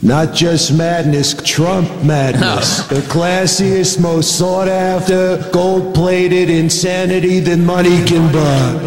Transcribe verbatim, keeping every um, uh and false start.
Not just madness, Trump madness. The classiest, most sought after, gold-plated insanity that money can buy.